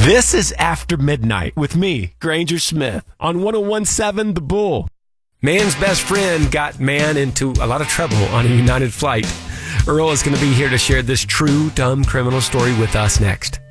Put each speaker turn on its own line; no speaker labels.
This is After Midnight with me, Granger Smith, on 101.7 The Bull. Man's best friend got man into a lot of trouble on a United flight. Earl is going to be here to share this true dumb criminal story with us next.